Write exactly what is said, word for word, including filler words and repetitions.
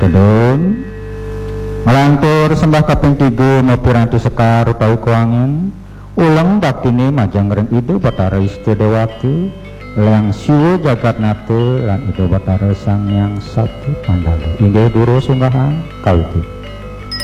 Kedun melantur sembah kaping tiga mapiranti sekar utawi kuangin ulang baktine majang ring Ida Batara Istidewati Leang Siwa Jagatnate lan Ida Batara Sang Yang Sati Pandalu inggih duru sunggahan kawiti.